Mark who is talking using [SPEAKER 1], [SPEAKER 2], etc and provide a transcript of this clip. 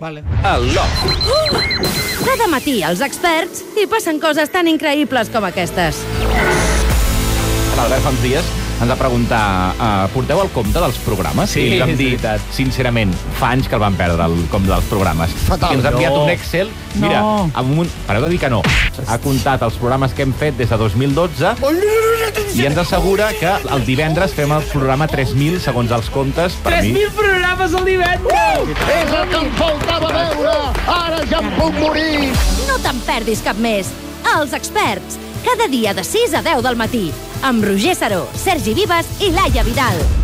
[SPEAKER 1] Vale.
[SPEAKER 2] El Loft.
[SPEAKER 3] Cada matí els experts hi passen coses tan increïbles com aquestes.
[SPEAKER 2] L'Albert fa uns dies ens va preguntar porteu el compte dels programes?
[SPEAKER 1] Sí,
[SPEAKER 2] I ens vam
[SPEAKER 1] és
[SPEAKER 2] dir,
[SPEAKER 1] veritat.
[SPEAKER 2] sincerament, fa anys que el vam perdre, el compte dels programes.
[SPEAKER 4] Fatal.
[SPEAKER 2] I ens ha enviat
[SPEAKER 1] No.
[SPEAKER 2] un Excel. Mira, amb un... Pareu de dir que no. Ha comptat els programes que hem fet des de 2012 i ens assegura que el divendres fem el programa 3.000 segons els comptes. Per mi.
[SPEAKER 1] 3.000 programes al divendres!
[SPEAKER 4] És el que em faltava veure! Ara ja em puc morir!
[SPEAKER 3] No te'n perdis cap més. Els experts, cada dia de 6 a 10 del matí, amb Roger Saró, Sergi Vives i Laia Vidal.